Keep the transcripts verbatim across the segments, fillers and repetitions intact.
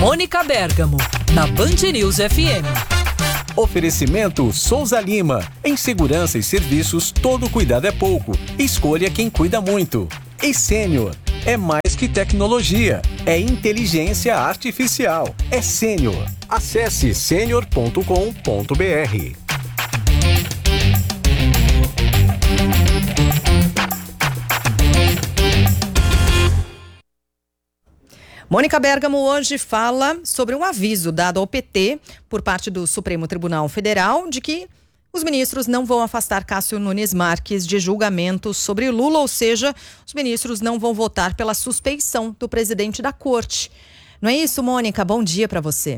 Mônica Bergamo, na Band News F M. Oferecimento Souza Lima. Em segurança e serviços, todo cuidado é pouco. Escolha quem cuida muito. E Sênior. É mais que tecnologia. É inteligência artificial. É Sênior. Acesse sênior ponto com ponto br. Mônica Bergamo hoje fala sobre um aviso dado ao P T por parte do Supremo Tribunal Federal de que os ministros não vão afastar Cássio Nunes Marques de julgamentos sobre Lula, ou seja, os ministros não vão votar pela suspeição do presidente da corte. Não é isso, Mônica? Bom dia para você.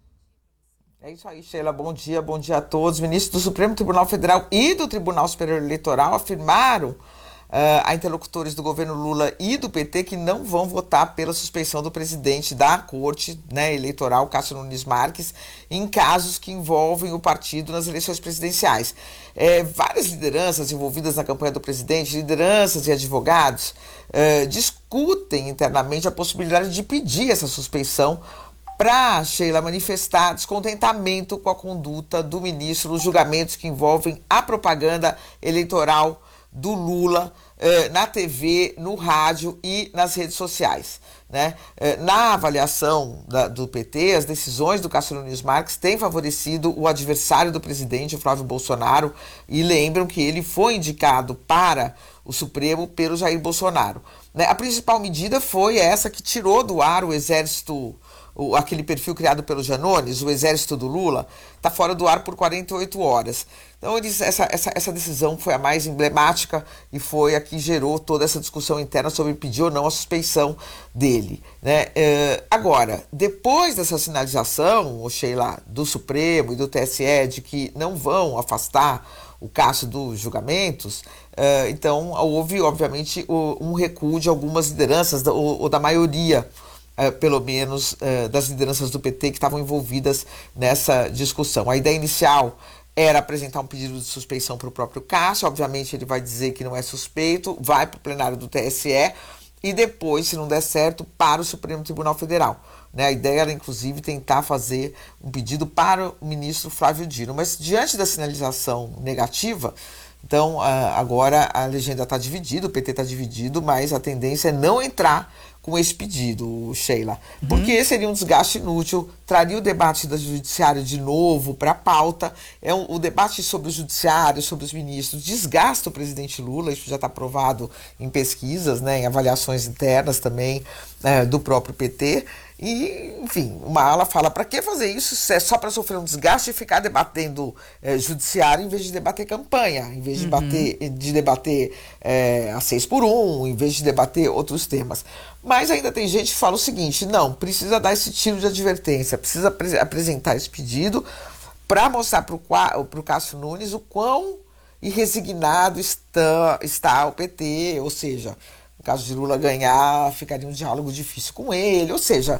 É isso aí, Sheila. Bom dia, bom dia a todos. Ministros do Supremo Tribunal Federal e do Tribunal Superior Eleitoral afirmaram Uh, a interlocutores do governo Lula e do P T que não vão votar pela suspeição do presidente da corte, né, eleitoral, Cássio Nunes Marques, em casos que envolvem o partido nas eleições presidenciais. É, várias lideranças envolvidas na campanha do presidente, lideranças e advogados, uh, discutem internamente a possibilidade de pedir essa suspeição para, Sheila, manifestar descontentamento com a conduta do ministro nos julgamentos que envolvem a propaganda eleitoral do Lula eh, na T V, no rádio e nas redes sociais, né? Eh, na avaliação da, do P T, as decisões do Cássio Nunes Marques têm favorecido o adversário do presidente, o Flávio Bolsonaro, e lembram que ele foi indicado para o Supremo pelo Jair Bolsonaro, né? A principal medida foi essa que tirou do ar o exército, o, aquele perfil criado pelo Janones, o exército do Lula, está fora do ar por quarenta e oito horas. Então, eles, essa, essa, essa decisão foi a mais emblemática e foi a que gerou toda essa discussão interna sobre pedir ou não a suspeição dele, né? É, agora, depois dessa sinalização, Sheila, do Supremo e do T S E de que não vão afastar o Cássio dos julgamentos, é, então houve, obviamente, o, um recuo de algumas lideranças, da, ou, ou da maioria, é, pelo menos, é, das lideranças do P T que estavam envolvidas nessa discussão. A ideia inicial era apresentar um pedido de suspeição para o próprio Cássio, obviamente ele vai dizer que não é suspeito, vai para o plenário do T S E e depois, se não der certo, para o Supremo Tribunal Federal, né? A ideia era, inclusive, tentar fazer um pedido para o ministro Flávio Dino, mas diante da sinalização negativa, então agora a legenda está dividida, o P T está dividido, mas a tendência é não entrar com esse pedido, Sheila, porque uhum. seria um desgaste inútil, traria o debate do judiciário de novo para a pauta, é um, o debate sobre o judiciário, sobre os ministros, desgasta o presidente Lula, isso já está provado em pesquisas, né, em avaliações internas também é, do próprio P T, e, enfim, uma ala fala, para que fazer isso se é só para sofrer um desgaste e ficar debatendo é, judiciário em vez de debater campanha, em vez de, uhum. bater, de debater é, a seis por um, em vez de debater outros temas. Mas ainda tem gente que fala o seguinte, não, precisa dar esse tiro de advertência, precisa apre- apresentar esse pedido para mostrar para o Cássio Nunes o quão irresignado está, está o P T, ou seja, no caso de Lula ganhar, ficaria um diálogo difícil com ele, ou seja,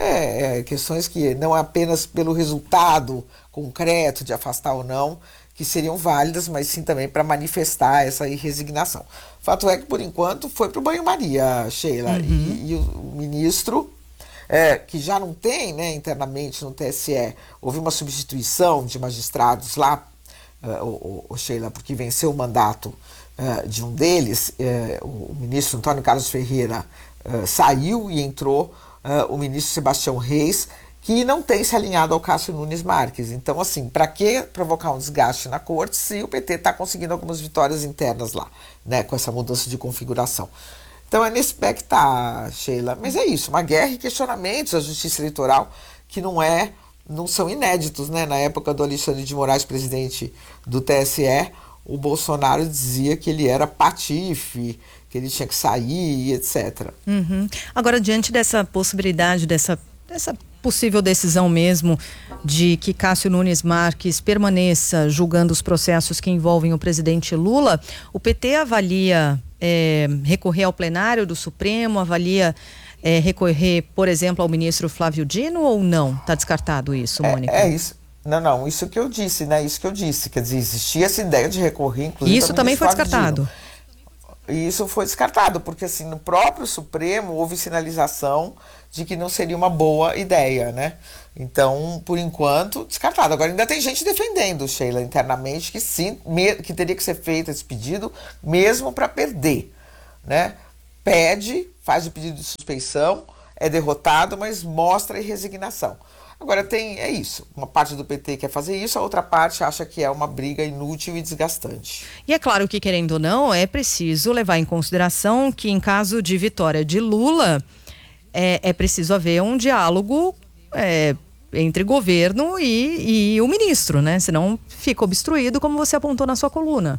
é, é, questões que não é apenas pelo resultado concreto de afastar ou não, que seriam válidas, mas sim também para manifestar essa irresignação. Fato é que, por enquanto, foi para o banho-maria, Sheila, uhum. e, e o ministro, é, que já não tem, né, internamente no T S E, houve uma substituição de magistrados lá, uh, o, o, Sheila, porque venceu o mandato uh, de um deles, uh, o ministro Antônio Carlos Ferreira uh, saiu e entrou uh, o ministro Sebastião Reis, que não tem se alinhado ao Cássio Nunes Marques. Então, assim, para que provocar um desgaste na corte se o P T está conseguindo algumas vitórias internas lá, né, com essa mudança de configuração? Então é nesse pé que tá, Sheila. Mas é isso, uma guerra e questionamentos à justiça eleitoral que não é, não são inéditos, né? Na época do Alexandre de Moraes, presidente do T S E, o Bolsonaro dizia que ele era patife, que ele tinha que sair, etcétera. Uhum. Agora, diante dessa possibilidade, dessa, dessa possível decisão mesmo de que Cássio Nunes Marques permaneça julgando os processos que envolvem o presidente Lula, o P T avalia é, recorrer ao plenário do Supremo, avalia é, recorrer, por exemplo, ao ministro Flávio Dino ou não? Está descartado isso, Mônica? É, é isso. Não, não, isso que eu disse, né? Isso que eu disse. Quer dizer, existia essa ideia de recorrer, inclusive. Isso também foi descartado. E isso foi descartado, porque assim, no próprio Supremo houve sinalização de que não seria uma boa ideia, né? Então, por enquanto, descartado. Agora, ainda tem gente defendendo, Sheila, internamente, que sim, me, que teria que ser feito esse pedido, mesmo para perder, né? Pede, faz o pedido de suspeição, é derrotado, mas mostra a resignação. Agora, tem, é isso. Uma parte do P T quer fazer isso, a outra parte acha que é uma briga inútil e desgastante. E é claro que, querendo ou não, é preciso levar em consideração que, em caso de vitória de Lula, é, é preciso haver um diálogo é, entre governo e, e o ministro, né? Senão fica obstruído, como você apontou na sua coluna.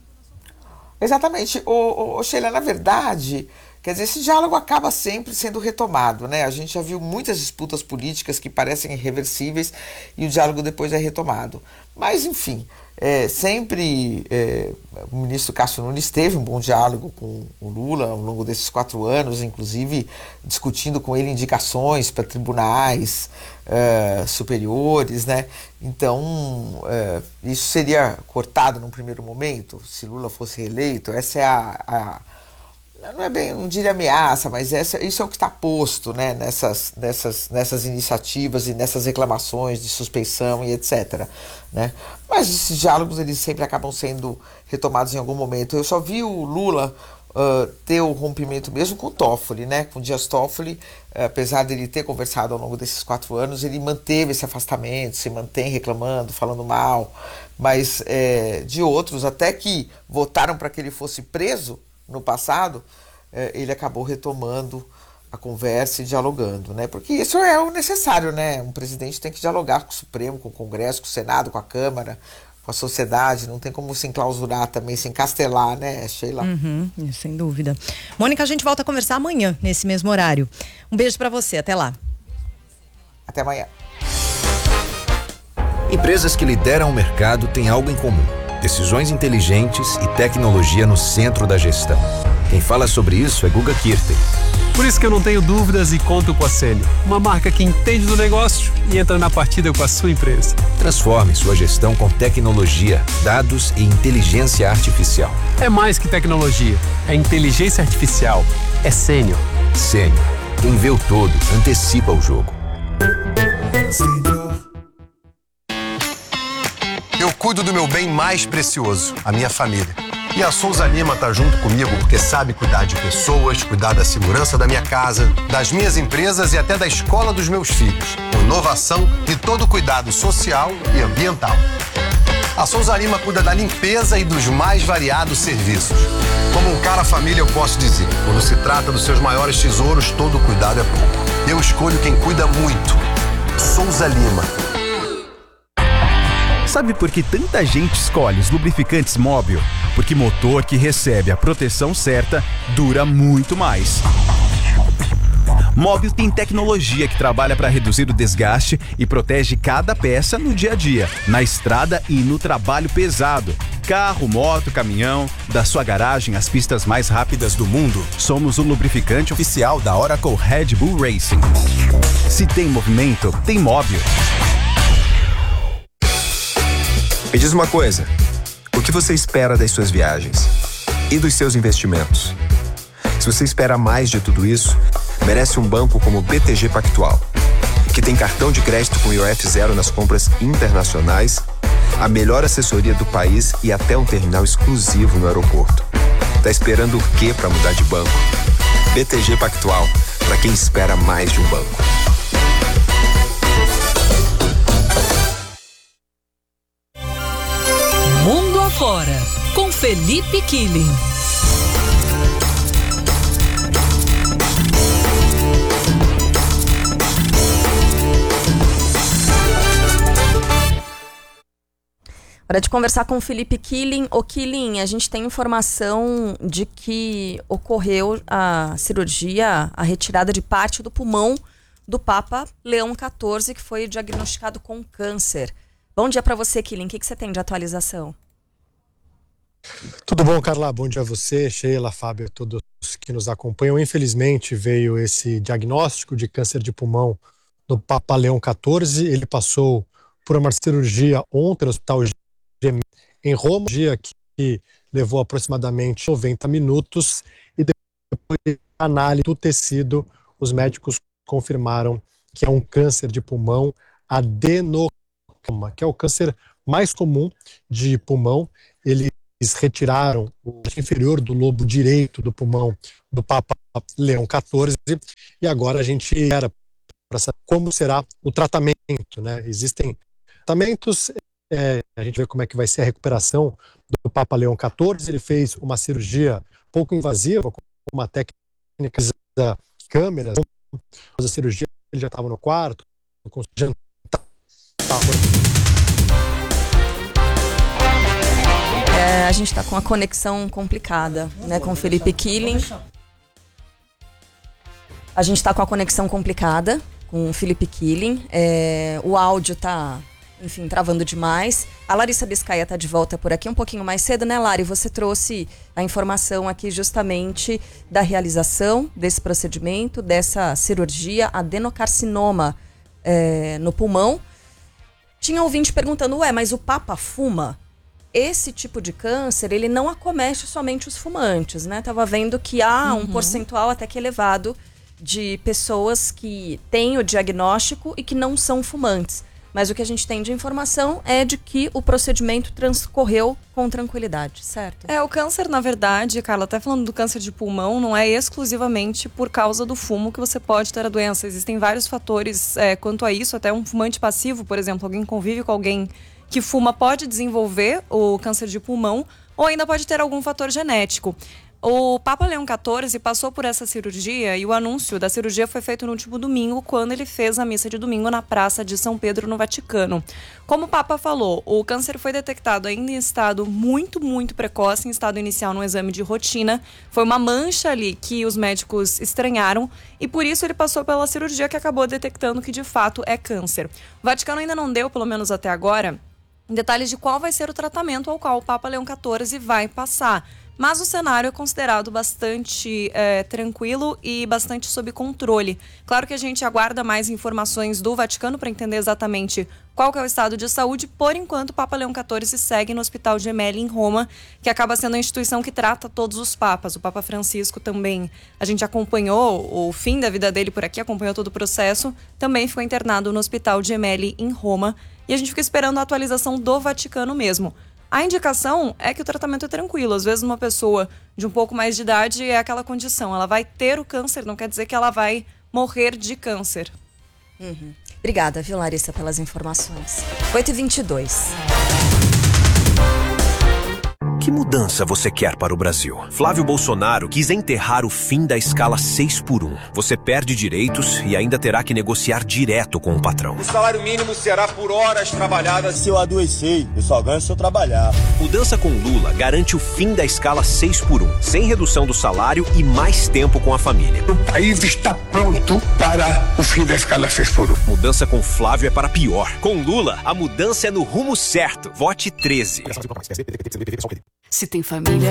Exatamente. O, o, Sheila, na verdade, quer dizer, esse diálogo acaba sempre sendo retomado, né? A gente já viu muitas disputas políticas que parecem irreversíveis e o diálogo depois é retomado. Mas, enfim, é, sempre é, o ministro Cássio Nunes teve um bom diálogo com o Lula ao longo desses quatro anos, inclusive discutindo com ele indicações para tribunais é, superiores, né? Então, é, isso seria cortado num primeiro momento, se Lula fosse reeleito. Essa é a... a não é bem, não diria ameaça, mas essa, isso é o que está posto, né, nessas, nessas, nessas iniciativas e nessas reclamações de suspeição e etcétera. Né? Mas esses diálogos eles sempre acabam sendo retomados em algum momento. Eu só vi o Lula uh, ter o rompimento mesmo com o Toffoli, né, com o Dias Toffoli, uh, apesar dele ter conversado ao longo desses quatro anos, ele manteve esse afastamento, se mantém reclamando, falando mal, mas é, de outros, até que votaram para que ele fosse preso no passado, eh, ele acabou retomando a conversa e dialogando, né? Porque isso é o necessário, né? Um presidente tem que dialogar com o Supremo, com o Congresso, com o Senado, com a Câmara, com a sociedade. Não tem como se enclausurar também, se encastelar, né, Sheila? Uhum, sem dúvida. Mônica, a gente volta a conversar amanhã, nesse mesmo horário. Um beijo pra você, até lá. Até amanhã. Empresas que lideram o mercado têm algo em comum: decisões inteligentes e tecnologia no centro da gestão. Quem fala sobre isso é Guga Kirten. Por isso que eu não tenho dúvidas e conto com a Sênior, uma marca que entende do negócio e entra na partida com a sua empresa. Transforme sua gestão com tecnologia, dados e inteligência artificial. É mais que tecnologia, é inteligência artificial, é Sênior. Sênior. Quem vê o todo, antecipa o jogo. Eu cuido do meu bem mais precioso, a minha família. E a Souza Lima tá junto comigo porque sabe cuidar de pessoas, cuidar da segurança da minha casa, das minhas empresas e até da escola dos meus filhos. Com inovação e todo o cuidado social e ambiental. A Souza Lima cuida da limpeza e dos mais variados serviços. Como um cara família, eu posso dizer, quando se trata dos seus maiores tesouros, todo cuidado é pouco. Eu escolho quem cuida muito. Souza Lima. Sabe por que tanta gente escolhe os lubrificantes Móbil? Porque motor que recebe a proteção certa dura muito mais. Móbil tem tecnologia que trabalha para reduzir o desgaste e protege cada peça no dia a dia, na estrada e no trabalho pesado. Carro, moto, caminhão, da sua garagem às pistas mais rápidas do mundo, somos o lubrificante oficial da Oracle Red Bull Racing. Se tem movimento, tem Móbil. Me diz uma coisa, o que você espera das suas viagens e dos seus investimentos? Se você espera mais de tudo isso, merece um banco como o B T G Pactual, que tem cartão de crédito com I O F zero nas compras internacionais, a melhor assessoria do país e até um terminal exclusivo no aeroporto. Tá esperando o quê para mudar de banco? B T G Pactual, para quem espera mais de um banco. Mundo Afora, com Felipe Killing. Hora de conversar com o Felipe Killing. O Killing, a gente tem informação de que ocorreu a cirurgia, a retirada de parte do pulmão do Papa Leão quatorze, que foi diagnosticado com câncer. Bom dia para você, Killing. O que, que você tem de atualização? Tudo bom, Carla? Bom dia a você, Sheila, Fábio, todos que nos acompanham. Infelizmente, veio esse diagnóstico de câncer de pulmão do Papa Leão quatorze. Ele passou por uma cirurgia ontem no Hospital em Roma, dia que levou aproximadamente noventa minutos e depois de análise do tecido, os médicos confirmaram que é um câncer de pulmão adenocoma, que é o câncer mais comum de pulmão. Eles retiraram o inferior do lobo direito do pulmão do Papa Leão quatorze e agora a gente espera para saber como será o tratamento, né? Existem tratamentos, é, a gente vê como é que vai ser a recuperação do Papa Leão quatorze. Ele fez uma cirurgia pouco invasiva, com uma técnica de câmeras. A cirurgia, ele já estava no quarto, com jantar. É, a gente está com a conexão complicada, né, com o Felipe Killing. A gente está com a conexão complicada com o Felipe Killing. É, o áudio tá, enfim, travando demais. A Larissa Biscaia tá de volta por aqui um pouquinho mais cedo, né, Lari? Você trouxe a informação aqui justamente da realização desse procedimento, dessa cirurgia, adenocarcinoma é, no pulmão. Tinha ouvinte perguntando, ué, mas o Papa fuma? Esse tipo de câncer, ele não acomete somente os fumantes, né? Tava vendo que há um uhum. percentual até que elevado de pessoas que têm o diagnóstico e que não são fumantes. Mas o que a gente tem de informação é de que o procedimento transcorreu com tranquilidade, certo? É, o câncer, na verdade, Carla, até falando do câncer de pulmão, não é exclusivamente por causa do fumo que você pode ter a doença. Existem vários fatores é, quanto a isso, até um fumante passivo, por exemplo, alguém convive com alguém que fuma pode desenvolver o câncer de pulmão ou ainda pode ter algum fator genético. O Papa Leão quatorze passou por essa cirurgia e o anúncio da cirurgia foi feito no último domingo, quando ele fez a missa de domingo na Praça de São Pedro, no Vaticano. Como o Papa falou, o câncer foi detectado ainda em estado muito, muito precoce, em estado inicial no exame de rotina. Foi uma mancha ali que os médicos estranharam e por isso ele passou pela cirurgia que acabou detectando que de fato é câncer. O Vaticano ainda não deu, pelo menos até agora, detalhes de qual vai ser o tratamento ao qual o Papa Leão quatorze vai passar. Mas o cenário é considerado bastante é, tranquilo e bastante sob controle. Claro que a gente aguarda mais informações do Vaticano para entender exatamente qual que é o estado de saúde. Por enquanto, o Papa Leão quatorze segue no Hospital Gemelli, em Roma, que acaba sendo a instituição que trata todos os papas. O Papa Francisco também, a gente acompanhou o fim da vida dele por aqui, acompanhou todo o processo, também ficou internado no Hospital Gemelli, em Roma. E a gente fica esperando a atualização do Vaticano mesmo. A indicação é que o tratamento é tranquilo. Às vezes uma pessoa de um pouco mais de idade é aquela condição. Ela vai ter o câncer, não quer dizer que ela vai morrer de câncer. Uhum. Obrigada, viu, Larissa, pelas informações. oito e vinte e dois. Que mudança você quer para o Brasil? Flávio Bolsonaro quis enterrar o fim da escala seis por um. Você perde direitos e ainda terá que negociar direto com o patrão. O salário mínimo será por horas trabalhadas. Se eu adoecer, eu só ganho se eu trabalhar. Mudança com Lula garante o fim da escala seis por um, sem redução do salário e mais tempo com a família. O país está pronto para o fim da escala seis por um. Mudança com Flávio é para pior. Com Lula, a mudança é no rumo certo. Vote treze. Se tem família,